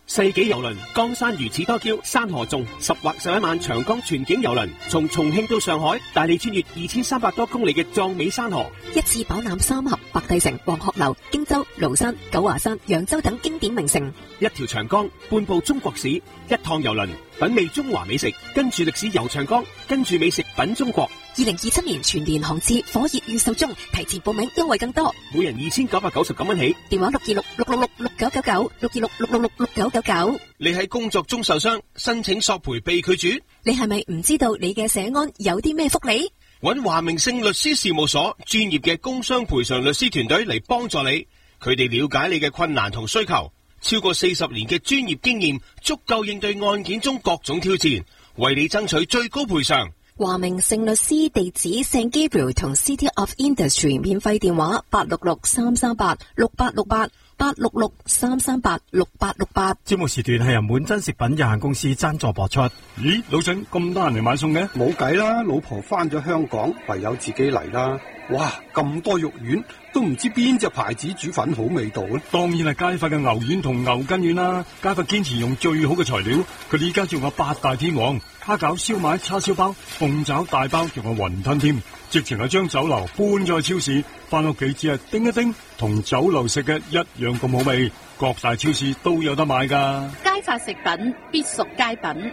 世紀郵輪江山如此多嬌，山河縱10或11萬長江全景郵輪，從重慶到上海，帶你穿越2300多公里嘅壯美山河， 一次飽覽三峽、白帝城、黃鶴樓、荊州、廬山、九華山、揚州等經典名城。 一條長江，半部中國史，一趟郵輪，品味中華美食，跟住歷史遊長江，跟住美食品中國。 2027年全年航次火熱預售中，提前報名優惠更多， 每人2999蚊起。 電話626-666-6999，626-666-6999。 你喺工作中受傷，申請索賠被拒絕， 你係咪唔知道你嘅社安有啲咩福利？ 搵華明勝律師事務所專業嘅工傷賠償律師團隊嚟幫助你，佢哋了解你嘅困難同需求，超過40年嘅專業經驗，足夠應對案件中各種挑戰，為你爭取最高賠償。 華明勝律師地址 St Gabriel 同 City of Industry， 免費電話866-338-6868，866-338-6868。 節目時段係由滿真食品有限公司贊助播出。咦，老陳咁多人嚟買餸嘅？ 冇計啦，老婆翻咗香港，唯有自己嚟啦。哇，咁多肉丸，都唔知邊隻牌子煮粉好味道咧。 當然係佳發嘅牛丸同牛筋丸啦。佳發堅持用最好嘅材料，佢哋依家仲有8大天王、蝦餃、燒賣、叉燒包、鳳爪大包，仲有雲吞添。直情係將酒樓搬咗去超市，翻屋企只係叮一叮，同酒樓食嘅一樣咁好味。各大超市都有得買噶。 佳發食品必屬佳品。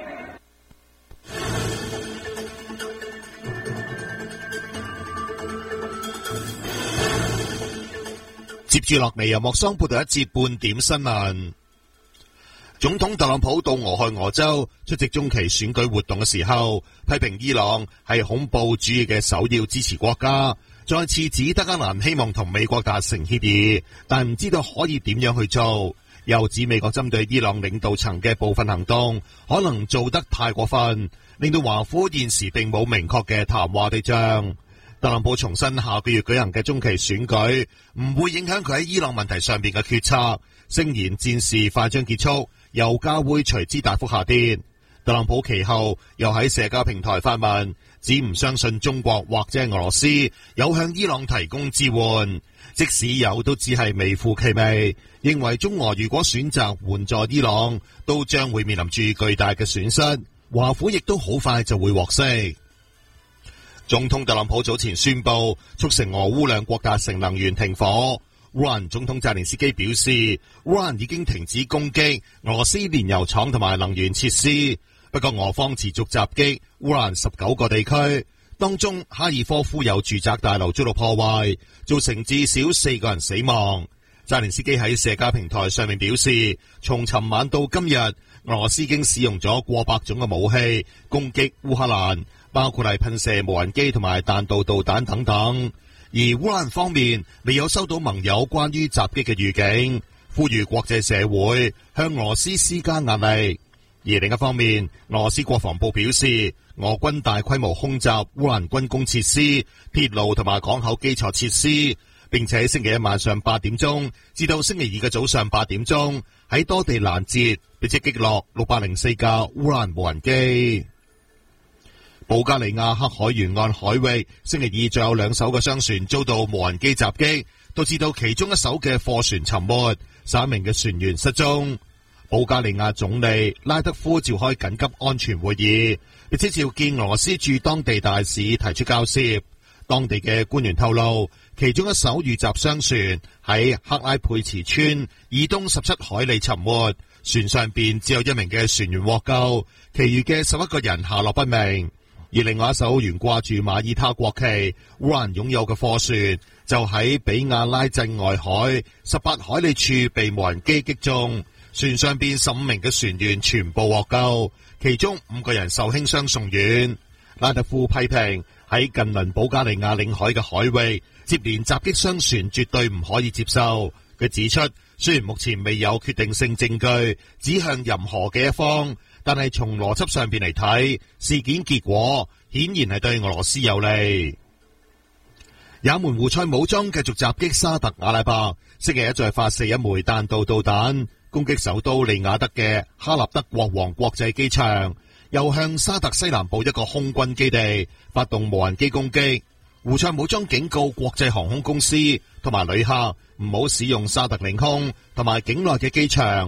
接住落嚟由莫桑報道一節半點新聞。總統特朗普到俄亥俄州出席中期選舉活動嘅時候，批評伊朗係恐怖主義嘅首要支持國家，再次指德黑蘭希望同美國達成協議，但唔知道可以點樣去做，又指美國針對伊朗領導層嘅部分行動可能做得太過分，令到華府現時並冇明確嘅談話對象。特朗普重申下個月舉行嘅中期選舉唔會影響佢喺伊朗問題上邊嘅決策，聲言戰事快將結束，油價會隨之大幅下跌。特朗普其後又喺社交平台發文，指唔相信中國或者係俄羅斯有向伊朗提供支援，即使有都只係微乎其微，認為中俄如果選擇援助伊朗，都將會面臨住巨大嘅損失，華府亦都好快就會獲釋。總統特朗普早前宣布促成俄烏兩國達成能源停火。烏克蘭總統澤連斯基表示，烏克蘭已經停止攻擊俄羅斯煉油廠同埋能源設施，不過俄方持續襲擊烏克蘭19個地區，當中哈爾科夫有住宅大樓遭到破壞，造成至少4個人死亡。澤連斯基喺社交平台上面表示，從尋晚到今日，俄羅斯已經使用咗過百種嘅武器攻擊烏克蘭，包括係噴射無人機同埋彈道導彈等等。而烏克蘭方面未有收到盟友關於襲擊嘅預警，呼籲國際社會向俄羅斯施加壓力。而另一方面，俄羅斯國防部表示，俄軍大規模空襲烏克蘭軍工設施、鐵路同埋港口基礎設施，並且喺星期一晚上8點鐘至到星期二嘅早上8點鐘喺多地攔截，並且擊落604架烏克蘭無人機。保加利亞黑海沿岸海域星期二再有2艘嘅商船遭到無人機襲擊，導致到其中一艘嘅貨船沉沒，3名嘅船員失蹤。保加利亞總理拉德夫召開緊急安全會議，並且召見俄羅斯駐當地大使提出交涉。當地嘅官員透露，其中一艘遇襲商船喺克拉佩茨村以東17海里沉沒，船上邊只有1名嘅船員獲救，其餘嘅11個人下落不明。而另外一艘懸掛住馬耳他國旗、烏克蘭擁有嘅貨船，就喺比亞拉鎮外海18海里處被無人機擊中，船上邊15名嘅船員全部獲救，其中5個人受輕傷送院。拉特夫批評喺近鄰保加利亞領海嘅海域接連襲擊商船絕對唔可以接受。佢指出，雖然目前未有決定性證據指向任何嘅一方，但係從邏輯上邊嚟睇，事件結果顯然係對俄羅斯有利。也門胡塞武裝繼續襲擊沙特阿拉伯，星期一再發射一枚彈道導彈，攻擊首都利雅得嘅哈納德國王國際機場，又向沙特西南部一個空軍基地發動無人機攻擊。胡塞武裝警告國際航空公司同埋旅客唔好使用沙特領空同埋境內嘅機場。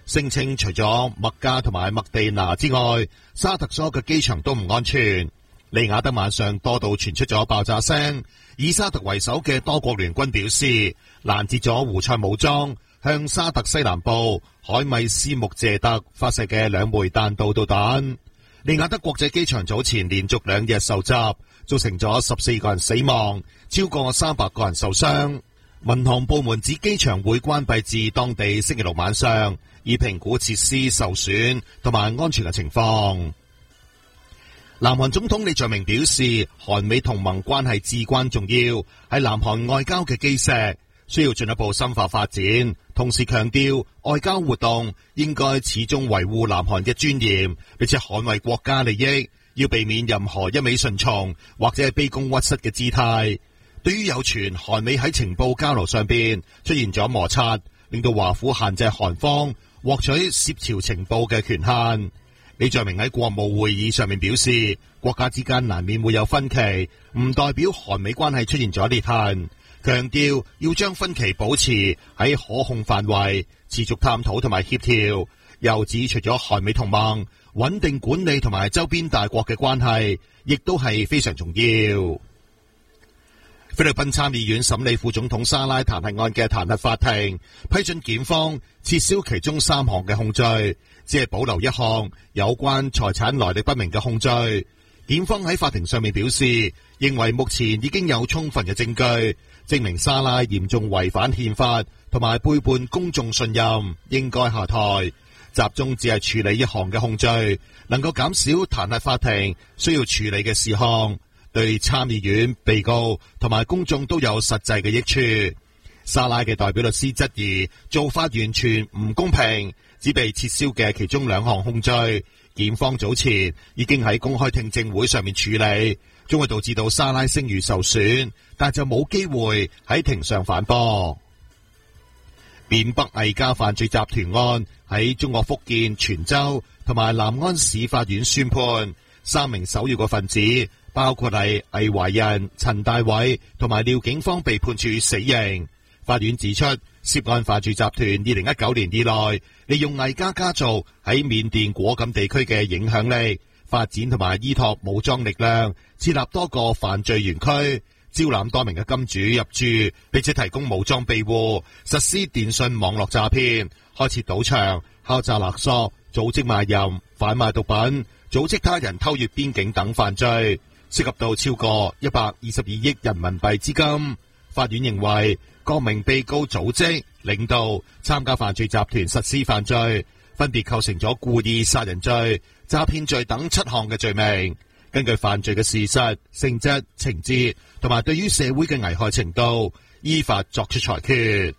聲稱除咗麥加同埋麥地那之外，沙特所有嘅機場都唔安全。利雅得晚上多度傳出咗爆炸聲，以沙特為首嘅多國聯軍表示，攔截咗胡塞武裝向沙特西南部海米斯穆謝特發射嘅2枚彈道導彈。利雅得國際機場早前連續2日受襲，造成咗14個人死亡，超過300個人受傷。民航部門指機場會關閉至當地星期6晚上，以評估設施受損同埋安全嘅情況。南韓總統李在明表示，韓美同盟關係至關重要，係南韓外交嘅基石，需要進一步深化發展。同時強調，外交活動應該始終維護南韓嘅尊嚴，並且捍衛國家利益，要避免任何一味順從或者係卑躬屈膝嘅姿態。對於有傳韓美喺情報交流上邊出現咗摩擦，令到華府限制韓方獲取涉朝情報嘅權限。李在明喺國務會議上面表示，國家之間難免會有分歧，唔代表韓美關係出現咗裂痕，強調要將分歧保持喺可控範圍，持續探討同埋協調。又指除咗韓美同盟，穩定管理同埋周邊大國嘅關係，亦都係非常重要。菲律賓參議院審理副總統沙拉彈劾案嘅彈劾法庭批准檢方撤銷其中3項嘅控罪，只係保留1項有關財產來歷不明嘅控罪。檢方喺法庭上面表示，認為目前已經有充分嘅證據證明沙拉嚴重違反憲法同埋背叛公眾信任，應該下台。集中只係處理1項嘅控罪，能夠減少彈劾法庭需要處理嘅事項，對參議院、被告同埋公眾都有實際嘅益處。沙拉嘅代表律師質疑做法完全唔公平，只被撤銷嘅其中2項控罪，檢方早前已經喺公開聽證會上面處理，將會導致到沙拉聲譽受損，但就冇機會喺庭上反駁。緬北魏家犯罪集團案喺中國福建泉州同埋南安市法院宣判，3名首要嘅分子，包括係魏懷仁、陳大偉同埋廖景芳被判處死刑。法院指出，涉案犯罪集團2019年以來，利用魏家家族喺緬甸果敢地區嘅影響力，發展同埋依託武裝力量，設立多個犯罪園區，招攬多名嘅金主入住，並且提供武裝庇護，實施電信網絡詐騙，開設賭場、敲詐勒索、組織賣淫、販賣毒品、組織他人偷越邊境等犯罪，涉及到超過122億人民幣資金。法院認為，各名被告組織、領導、參加犯罪集團實施犯罪，分別構成咗故意殺人罪、詐騙罪等7項嘅罪名。根據犯罪嘅事實、性質、情節同埋對於社會嘅危害程度，依法作出裁決。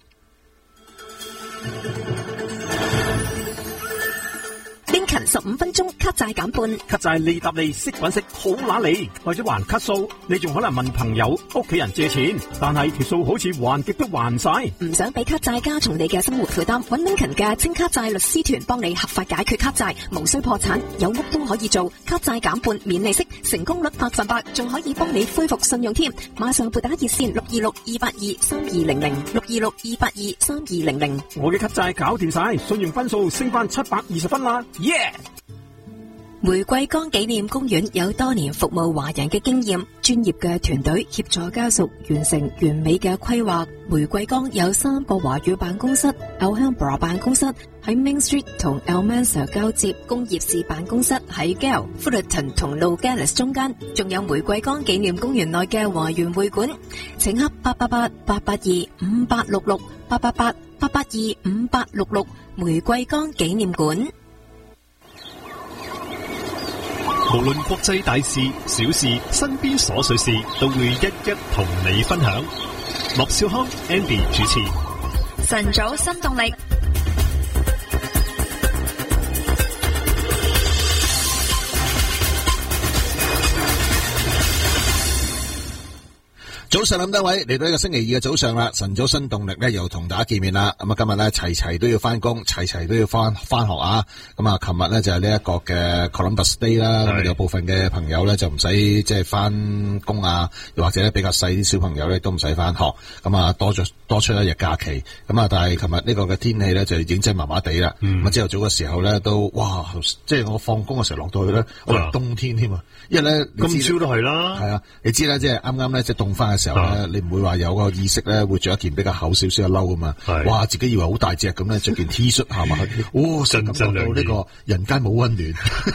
冰勤15分鐘卡債減半， 卡債利搭利，息滾息好揦利。為咗還卡數，你仲可能問朋友、屋企人借錢，但係條數好似還極都還唔晒。 唔想俾卡債加重你嘅生活負擔，揾冰勤嘅清卡債律師團幫你合法解決卡債，無需破產，有屋都可以做，卡債減半免利息，成功率100%，仲可以幫你恢復信用添。馬上撥打熱線626-282-3200，626-282-3200。 我嘅卡債搞掂晒，信用分數升翻720分啦！耶！ 玫瑰崗紀念公園有多年服務華人嘅經驗，專業嘅團隊協助家屬完成完美嘅規劃。玫瑰崗有3個華語辦公室 ，Alhambra 辦公室喺 Main Street 同 Almansa 交接，工業市辦公室喺 Gale、Fullerton 同 Nogales 中間，仲有玫瑰崗紀念公園內嘅華園會館，請洽888-882-5866，888-882-5866，玫瑰崗紀念館。 無論國際大事、小事、身邊瑣碎事，都會一一同你分享。樂少康 Andy 主持。 晨早新動力。 早上咁多位嚟到呢個星期二嘅早上啦，晨早新動力咧又同大家見面啦。咁啊，今日咧齊都要翻工，齊都要翻學啊。咁啊，琴日咧就係呢一個嘅 Columbus Day 啦。咁有部分嘅朋友咧就唔使即係翻工啊，又或者咧比較細啲小朋友咧都唔使翻學。咁啊，多出一日假期。咁啊，但係琴日呢個嘅天氣咧就已經真係麻麻地啦。咁啊，朝頭早嘅時候咧都哇，即係我放工嘅時候落到去咧，我係冬天添啊。因為咧今朝都係啦。 係啊，你知啦，即係啱啱咧即係凍翻嘅時候咧，你唔會話有個意識咧會着一件比較厚少少嘅褸噶嘛。哇，自己以為好大隻咁咧，着件 T 恤行埋去，哇，感覺到呢個人間冇溫暖。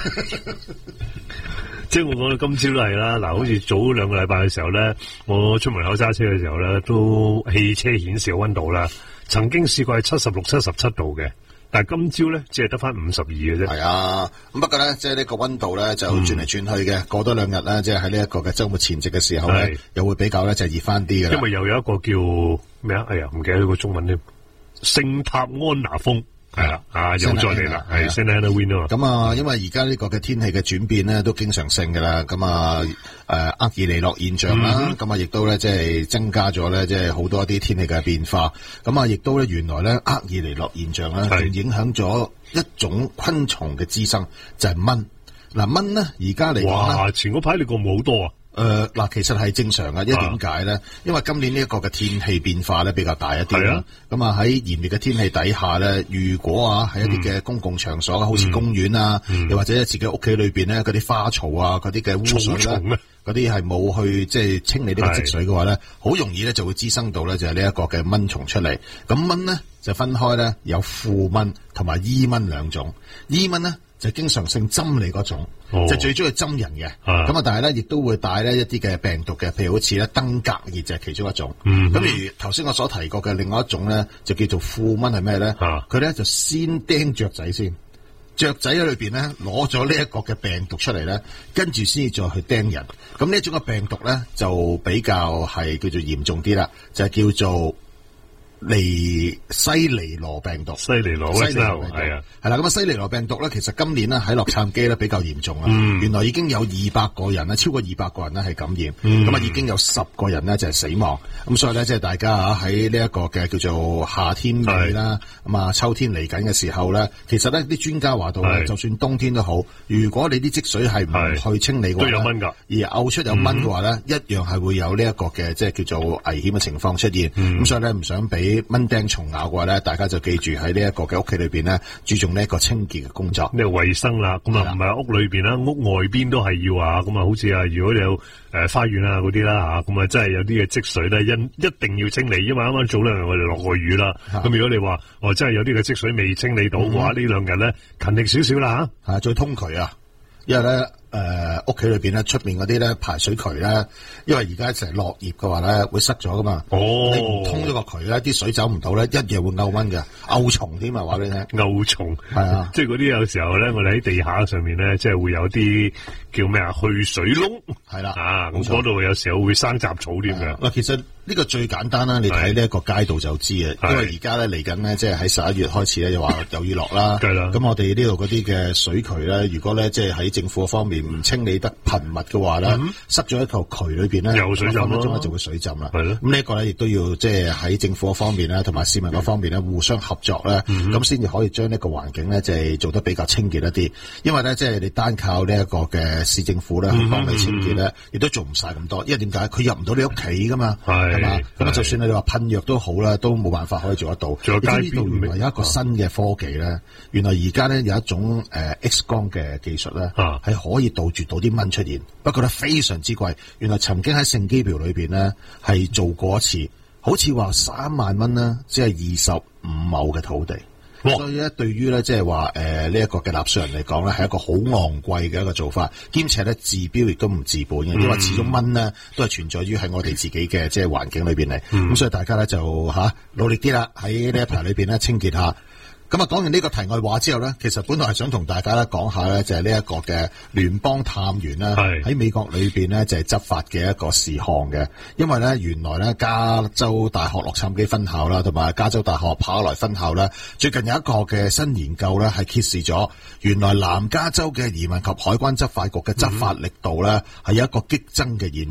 即係我講到今朝都係啦，嗱，好似早2個禮拜嘅時候咧，我出門口揸車嘅時候咧，都汽車顯示溫度啦，曾經試過係76、77度嘅。但係今朝咧，只係得翻52嘅啫。 係啊，咁不過咧，即係呢個溫度咧就轉嚟轉去嘅。過多2日咧，即係喺呢一個嘅週末前夕嘅時候咧，又會比較咧就熱翻啲嘅。 因為又有一個叫咩啊？哎呀，唔記得咗個中文添，聖塔安娜風。係啦，又再嚟啦，係 Santa Ana Wind 啊。 咁啊，因為而家呢個嘅天氣嘅轉變咧，都經常性噶啦。咁啊，厄爾尼諾現象啦，咁啊，亦都咧即係增加咗咧，即係好多一啲天氣嘅變化。咁啊，亦都咧原來咧厄爾尼諾現象咧，仲影響咗一種昆蟲嘅滋生，就係蚊。嗱，蚊咧而家嚟講咧， 哇！前嗰排你過冇好多啊。 嗱，其實係正常嘅，因為點解咧？因為今年呢一個嘅天氣變化咧比較大一啲啦。咁啊喺炎熱嘅天氣底下咧，如果喺一啲嘅公共場所，好似公園啊，又或者自己屋企裏邊咧嗰啲花槽啊，嗰啲嘅污水咧，嗰啲係冇去即係清理呢個積水嘅話咧，好容易咧就會滋生到咧就係呢一個嘅蚊蟲出嚟。咁蚊咧就分開咧有附蚊同埋伊蚊兩種。伊蚊咧就經常性針你嗰種，就最中意針人嘅。咁啊，但係咧亦都會帶咧一啲嘅病毒嘅，譬如好似咧登革熱就係其中一種。咁而頭先我所提過嘅另外一種咧，就叫做附蚊係咩咧？佢咧就先叮雀仔先，雀仔喺裏邊咧攞咗呢一個嘅病毒出嚟咧，跟住先至再去叮人。咁呢一種嘅病毒咧就比較係叫做嚴重啲啦，就係叫做西尼羅病毒。 西尼羅係啊， 係啦。咁啊，西尼羅病毒咧，其實今年咧喺洛杉磯咧比較嚴重啊。原來已經有200個人咧，超過200個人咧係感染，咁啊已經有10個人咧就係死亡。咁所以咧，即係大家喺呢一個嘅叫做夏天尾啦，咁啊秋天嚟緊嘅時候咧，其實咧啲專家話到咧，就算冬天都好，如果你啲積水係唔去清理嘅話， 都有蚊㗎， 而嘔出有蚊嘅話咧，一樣係會有呢一個嘅即係叫做危險嘅情況出現。咁所以咧，唔想俾蚊叮蟲咬嘅話咧，大家就記住喺呢一個嘅屋企裏邊咧，注重呢一個清潔嘅工作， 呢個衛生啦。咁啊唔係屋裏邊啦，屋外邊都係要啊。咁啊，好似啊，如果你有花園啊嗰啲啦吓，咁啊真係有啲嘅積水咧，一定要清理。因為啱啱早2日我哋落過雨啦，咁如果你話真係有啲嘅積水未清理到嘅話，呢2日咧勤力少少啦吓， 再通渠啊，因為咧。屋企裏邊咧，出面嗰啲咧排水渠咧，因為而家成日落葉嘅話咧，會塞咗噶嘛。你唔通咗個渠咧，啲水走唔到咧，一樣會漚蚊嘅，漚蟲添啊！話俾你聽， 漚蟲係啊， 即係嗰啲有時候咧，我哋喺地下上面咧，即係會有啲叫咩啊？去水窿係啦， 咁嗰度有時候會生雜草添嘅。 嗱，其實呢個最簡單啦，你睇呢一個街道就知啊。因為而家咧嚟緊咧，即係喺11月開始咧，又話又要落啦。 係啦。 咁我哋呢度嗰啲嘅水渠咧，如果咧即係喺政府方面唔清理得頻密嘅話咧，塞咗一條渠裏邊咧， 有水浸咯， 分鐘就會水浸啦。 係咯。 咁呢一個咧，亦都要即係喺政府方面咧，同埋市民嗰方面咧，互相合作咧，咁先至可以將呢個環境咧，即係做得比較清潔一啲。因為咧，即係你單靠呢一個嘅市政府咧去幫你清潔咧，亦都做唔晒咁多。因為點解？佢入唔到你屋企噶嘛，係嘛？咁啊，就算你話噴藥都好啦，都冇辦法可以做得到。 仲有街邊， 呢度原來有一個新嘅科技咧，原來而家咧有一種X 光嘅技術咧，係可以杜絕到啲蚊出現。不過咧非常之貴，原來曾經喺聖基表裏邊咧係做過一次，好似話3萬蚊啦，只係25畝嘅土地。所以咧，對於咧即係話呢一個嘅納稅人嚟講咧，係一個好昂貴嘅一個做法，兼且咧治標亦都唔治本嘅，因為始終蚊咧都係存在於喺我哋自己嘅即係環境裏邊嚟。咁所以大家咧就努力啲啦，喺呢一排裏邊咧清潔下。咁啊，講完呢個題外話之後咧，其實本來係想同大家咧講下咧，就係呢一個嘅聯邦探員啦，喺美國裏邊咧就係執法嘅一個事項嘅。因為咧原來咧加州大學洛杉磯分校啦，同埋加州大學帕拉萊分校咧，最近有一個嘅新研究咧係揭示咗，原來南加州嘅移民及海關執法局嘅執法力度咧係有一個激增嘅現狀。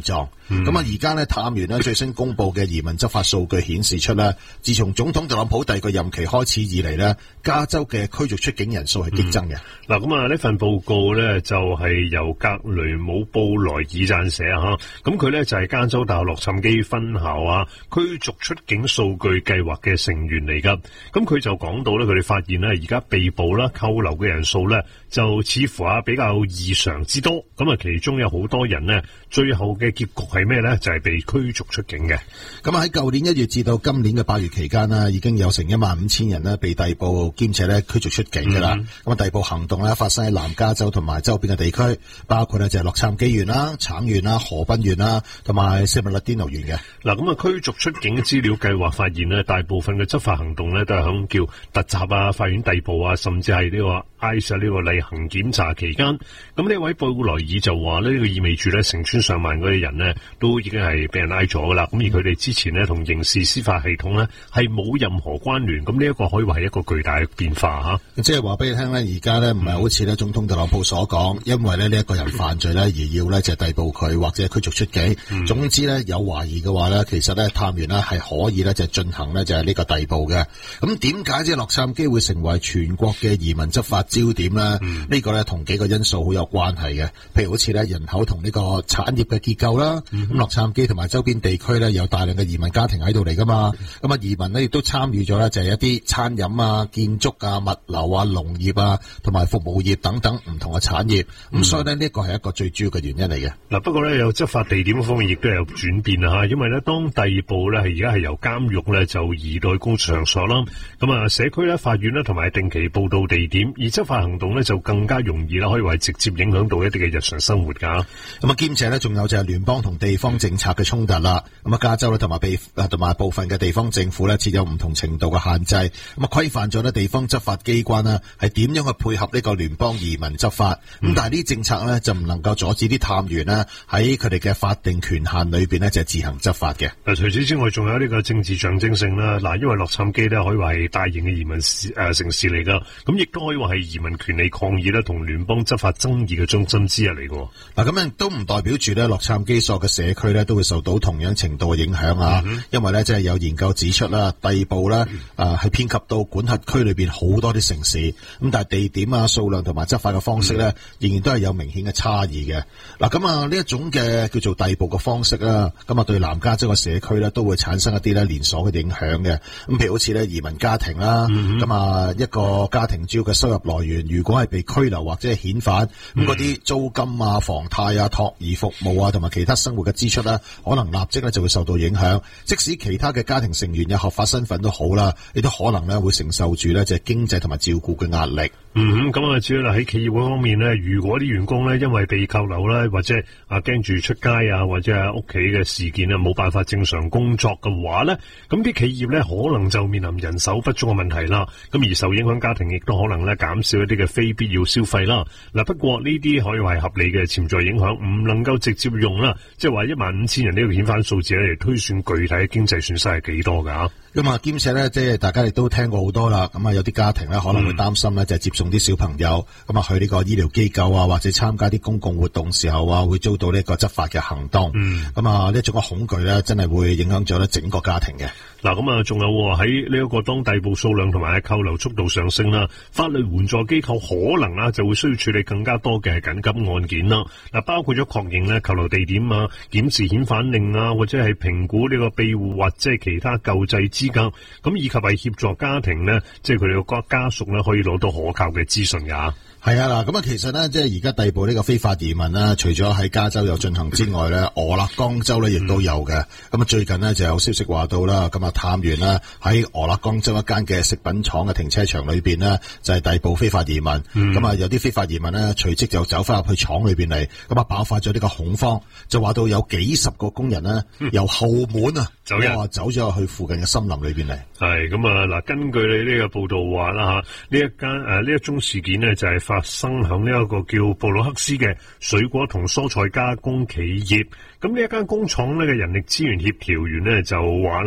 咁而家咧探員咧最新公布嘅移民執法數據顯示出咧，自從總統特朗普第二個任期開始以嚟咧，加州嘅驅逐出境人數係激增嘅。 嗱，咁啊呢份報告咧就係由格雷姆布萊爾撰寫吓，咁佢咧就係加州大學洛杉磯分校驅逐出境數據計劃嘅成員嚟噶。咁佢就講到咧，佢哋發現咧而家被捕啦、扣留嘅人數咧就似乎比較異常之多。咁啊，其中有好多人呢，最後嘅結局係咩咧？就係被驅逐出境嘅。 咁喺舊年1月至到今年嘅8月期間呢，已經有成15000人呢被逮捕兼且咧驅逐出境噶啦。咁逮捕行動咧發生喺南加州同埋周邊嘅地區，包括咧就係洛杉磯縣啦、橙縣啦、河濱縣啦，同埋聖物勒甸奴縣嘅。 嗱，咁驅逐出境資料計劃發現呢，大部分嘅執法行動咧都係響叫突襲法院逮捕甚至係呢個 ICE 呢個例行檢查期間。咁呢位布萊爾就話呢個意味住咧成千上萬嗰啲人呢都已經係俾人拉咗噶啦。咁而佢哋之前呢同刑事司法系統呢係冇任何關聯。咁呢一個可以話係一個巨大嘅變化吓。 即係話俾你聽咧，而家咧唔係好似咧總統特朗普所講，因為咧呢一個人犯罪咧而要咧就係逮捕佢或者驅逐出境。總之咧有懷疑嘅話咧，其實咧探員咧係可以咧就進行咧就係呢個逮捕嘅。咁點解即係洛杉磯會成為全國嘅移民執法焦點咧？呢個咧同幾個因素好有關係嘅。譬如好似咧人口同呢個產業嘅結構啦，咁洛杉磯同埋周邊地區咧有大量嘅移民家庭喺度嚟噶嘛。咁啊移民咧亦都參與咗咧就係一啲餐飲建築物流農業同埋服務業等等唔同嘅產業。咁所以咧呢個係一個最主要嘅原因嚟嘅。 嗱，不過咧有執法地點方面亦都有轉變吓，因為咧當逮捕咧係而家係由監獄咧就移到公眾場所啦。咁啊社區咧、法院咧同埋定期報到地點，而執法行動咧就更加容易啦，可以話直接影響到一啲嘅日常生活噶。 咁兼且咧仲有就係聯邦同地方政策嘅衝突啦。咁加州咧同埋部分嘅地方政府咧設有唔同程度嘅限制，咁規範咗咧地方執法機關啦係點樣去配合呢個聯邦移民執法。咁但係呢啲政策咧就唔能夠阻止啲探員咧喺佢哋嘅法定權限裏邊咧就係自行執法嘅。 嗱，除此之外仲有呢個政治象徵性啦。嗱，因為洛杉磯咧可以話係大型嘅移民城市嚟噶，咁亦都可以話係移民權利抗議咧同聯邦執法爭議嘅中心之一嚟嘅。 嗱，咁樣都唔代表住咧洛杉磯所嘅社區咧都會受到同樣程度嘅影響啊。因為咧即係有研究指出啦，逮捕咧係遍及到管轄區裏邊好多啲城市，咁但係地點數量同埋執法嘅方式咧仍然都係有明顯嘅差異嘅。嗱，咁呢一種嘅叫做逮捕嘅方式啦，咁對南加州嘅社區咧都會產生一啲咧連鎖嘅影響嘅。咁譬如好似咧移民家庭啦，咁一個家庭主要嘅收入來源如果係被拘留或者係遣返，咁嗰啲租金房貸托兒服務同埋其他生活嘅支出咧，可能立即咧就會受到影響。即使其他嘅家庭成員有合法身份都好啦，你都可能咧會承受住咧就係經濟同埋照顧嘅壓力。 咁主要啦喺企業嗰方面咧，如果啲員工咧因為被扣留啦，或者驚住出街或者係屋企嘅事件冇辦法正常工作嘅話咧，咁啲企業咧可能就面臨人手不足嘅問題啦。咁而受影響家庭亦都可能咧減少一啲嘅非必要消費啦。嗱，不過呢啲可以話係合理嘅潛在影響，唔能夠直接用啦，即係話15000人呢個遣返數字咧嚟推算具體嘅經濟損失係幾多噶。 咁兼且咧即係大家亦都聽過好多啦。咁有啲家庭咧可能會擔心咧就係接送啲小朋友咁去呢個醫療機構或者參加啲公共活動時候會遭到呢個執法嘅行動。咁呢一種嘅恐懼咧真係會影響咗咧整個家庭嘅。 嗱，咁仲有喺呢一個當逮捕數量同埋扣留速度上升啦，法律援助機構可能就會需要處理更加多嘅緊急案件啦。嗱，包括咗確認咧扣留地點檢視遣返令或者係評估呢個庇護或者係其他救濟資格，咁以及係協助家庭咧，即係佢哋嘅家屬咧可以攞到可靠嘅資訊㗎。 係嗱，咁其實咧，即係而家逮捕呢個非法移民啦，除咗喺加州有進行之外咧，俄勒岡州咧亦都有嘅。咁最近咧就有消息話到啦，咁探員啦喺俄勒岡州一間嘅食品廠嘅停車場裏邊咧，就係逮捕非法移民。咁有啲非法移民咧，隨即就走翻入去廠裏邊嚟，咁爆發咗呢個恐慌，就話到有幾十個工人咧由後門走咗去附近嘅森林裏邊嚟。 係咁嗱，根據你呢個報道話啦呢一宗事件呢就係發生響呢一個叫布魯克斯嘅水果同蔬菜加工企業。咁呢一間工廠呢嘅人力資源協調員呢就話啦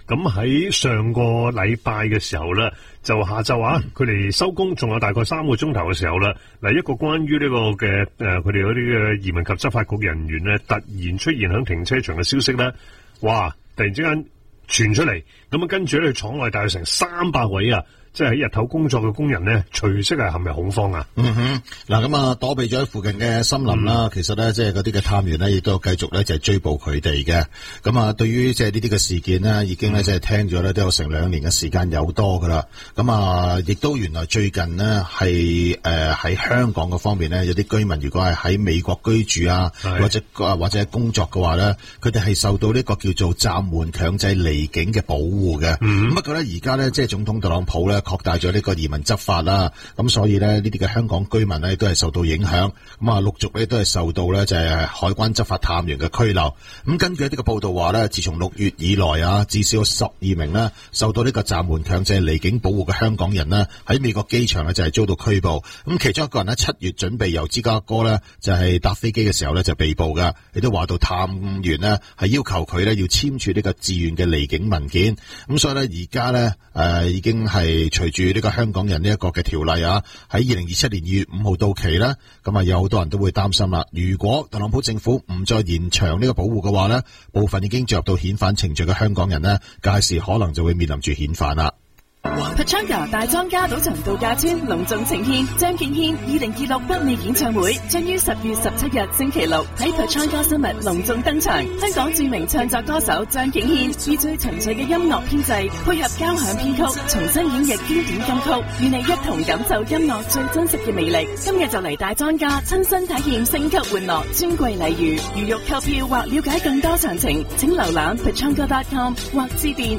咁喺上個禮拜嘅時候咧，就下晝佢哋收工仲有大概3個鐘頭嘅時候啦，嗱一個關於呢個嘅佢哋嗰啲嘅移民及執法局人員咧，突然出現響停車場嘅消息咧，哇！突然之間傳出嚟，咁跟住咧廠內大約成300位即係喺日頭工作嘅工人咧，隨即係陷入恐慌啊！ 嗱咁躲避咗喺附近嘅森林啦。其實咧，即係嗰啲嘅探員咧，亦都繼續咧就係追捕佢哋嘅。咁對於即係呢啲嘅事件呢，已經咧即係聽咗咧都有成2年嘅時間有多噶啦。咁亦都原來最近呢，係喺香港嘅方面咧，有啲居民如果係喺美國居住或者工作嘅話咧，佢哋係受到呢個叫做暫緩強制離境嘅保護嘅。不過咧，而家咧即係總統特朗普咧擴大咗呢個移民執法啦，咁所以咧呢啲嘅香港居民咧都係受到影響，陸續咧都係受到咧就係海關執法探員嘅拘留。咁根據一啲嘅報道話咧，自從6月以來至少12名咧受到呢個暫緩強制離境保護嘅香港人咧喺美國機場咧就係遭到拘捕。咁其中一個人咧7月準備由芝加哥咧就係搭飛機嘅時候咧就被捕噶，亦都話到探員咧係要求佢咧要簽署呢個自願嘅離境文件。咁所以咧而家咧已經係隨住呢個香港人呢一個嘅條例喺2027年2月5號到期啦，咁有好多人都會擔心啦。如果特朗普政府唔再延長呢個保護嘅話呢，部分已經進入到遣返程序嘅香港人呢，屆時可能就會面臨住遣返啦。 Pechanga 大莊加賭場度假村隆重呈獻張敬軒2026北美演唱會，將於10月17日星期六喺 Pechanga Summit隆重登場。香港著名唱作歌手張敬軒以最純粹嘅音樂編製，配合交響編曲，重新演繹經典金曲，與你一同感受音樂最真實嘅魅力。今日就嚟大莊加親身體驗升級玩樂尊貴禮遇。預約購票或了解更多詳情，請瀏覽 Pechanga.com 或致電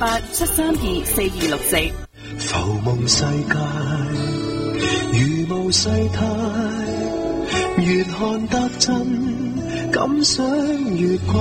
888-732-4264。 浮夢世界如無世態，越看得真，感想越怪。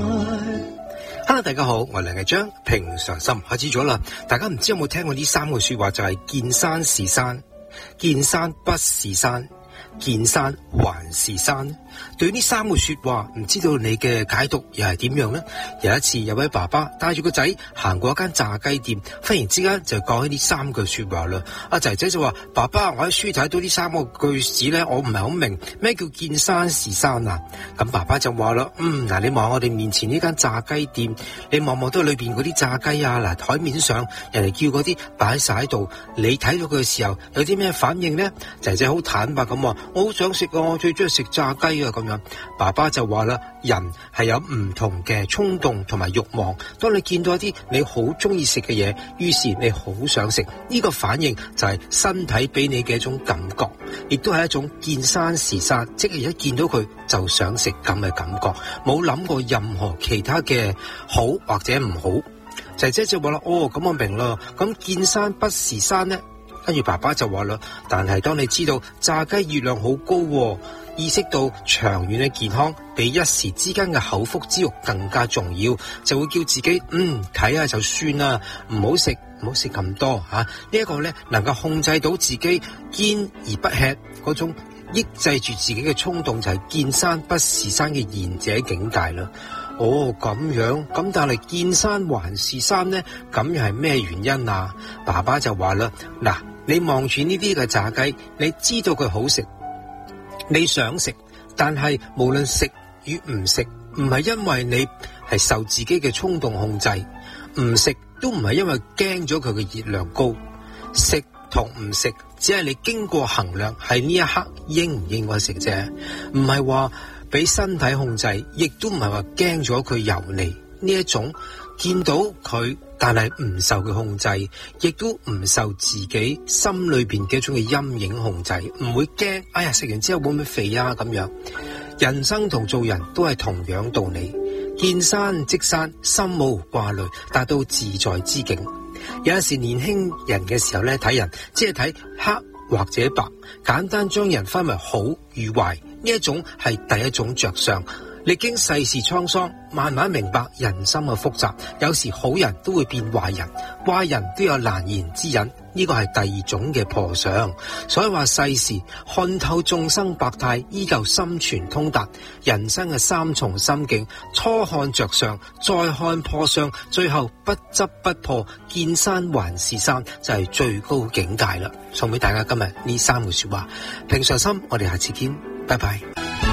Hello， 大家好，我係梁毅章，平常心開始咗啦。大家唔知有冇聽過呢3個說話，就係見山是山，見山不是山，見山還是山。對於呢3個說話，唔知道你嘅解讀又係點樣呢？有一次，有位爸爸帶住個仔行過一間炸雞店，忽然之間就講起呢3句說話啦。阿仔仔就話：爸爸，我喺書睇到呢3個句子咧，我唔係好明咩叫見山是山啊。咁爸爸就話啦：嗱，你望我哋面前呢間炸雞店，你望望都係裏邊嗰啲炸雞啊，嗱，台面上人哋叫嗰啲擺晒喺度，你睇到佢嘅時候有啲咩反應呢？仔仔好坦白咁話：我好想食啊，我最中意食炸雞啊。咁樣，爸爸就話啦，人係有唔同嘅衝動同埋慾望。當你見到一啲你好中意食嘅嘢，於是你好想食，呢個反應就係身體俾你嘅一種感覺，亦都係一種見山是山，即係一見到佢就想食咁嘅感覺，冇諗過任何其他嘅好或者唔好。姐姐就話啦，咁我明啦，咁見山不是山呢？跟住爸爸就話啦，但係當你知道炸雞熱量好高喎，意識到長遠嘅健康比一時之間嘅口腹之欲更加重要，就會叫自己睇下就算啦，唔好食咁多吓。呢一個咧能夠控制到自己見而不吃嗰種抑制住自己嘅衝動，就係見山不是山嘅賢者境界啦。咁樣，咁但係見山還是山呢？咁又係咩原因啊？爸爸就話啦，嗱，你望住呢啲嘅炸雞，你知道佢好食，你想食，但係無論食與唔食，唔係因為你係受自己嘅衝動控制，唔食都唔係因為驚咗佢嘅熱量高，食同唔食只係你經過衡量，係呢一刻應唔應該食啫，唔係話俾身體控制，亦都唔係話驚咗佢油膩。呢一種見到佢但係唔受佢控制，亦都唔受自己心裏邊嘅一種嘅陰影控制，唔會驚哎呀食完之後會唔會肥啊咁樣。人生同做人都係同樣道理，見山即山，心無掛慮，達到自在之境。有陣時年輕人嘅時候咧，睇人只係睇黑或者白，簡單將人分為好與壞，呢一種係第一種着相。歷經世事滄桑，慢慢明白人心嘅複雜，有時好人都會變壞人，壞人都有難言之隱。 呢個係第二種嘅破相。所以話世事看透眾生百態，依舊心存通達。人生嘅三重心境，初看着相，再看破相，最後不執不破，見山還是山，就係最高境界啦。送俾大家今日呢3個說話，平常心，我哋下次見，拜拜。